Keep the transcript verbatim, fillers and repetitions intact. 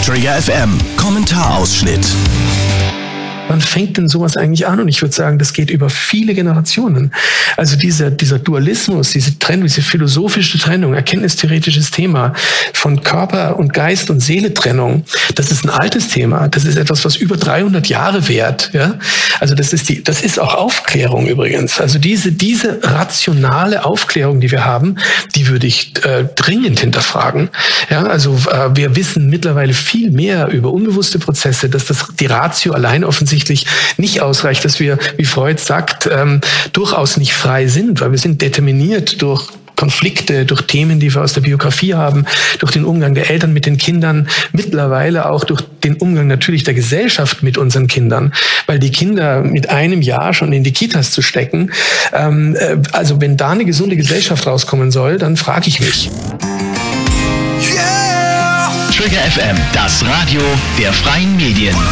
Trigger F M, Kommentarausschnitt. Wann fängt denn sowas eigentlich an? Und ich würde sagen, das geht über viele Generationen. Also dieser, dieser Dualismus, diese Trennung, diese philosophische Trennung, erkenntnistheoretisches Thema von Körper und Geist und Seele Trennung, das ist ein altes Thema. Das ist etwas, was über dreihundert Jahre währt. Ja? Also das ist die, das ist auch Aufklärung übrigens. Also diese, diese rationale Aufklärung, die wir haben, die würde ich äh, dringend hinterfragen. Ja? Also äh, wir wissen mittlerweile viel mehr über unbewusste Prozesse, dass das die Ratio allein offensichtlich nicht ausreicht, dass wir, wie Freud sagt, ähm, durchaus nicht frei sind, weil wir sind determiniert durch Konflikte, durch Themen, die wir aus der Biografie haben, durch den Umgang der Eltern mit den Kindern, mittlerweile auch durch den Umgang natürlich der Gesellschaft mit unseren Kindern, weil die Kinder mit einem Jahr schon in die Kitas zu stecken, ähm, äh, also wenn da eine gesunde Gesellschaft rauskommen soll, dann frage ich mich. Trigger F M, das Radio der freien Medien.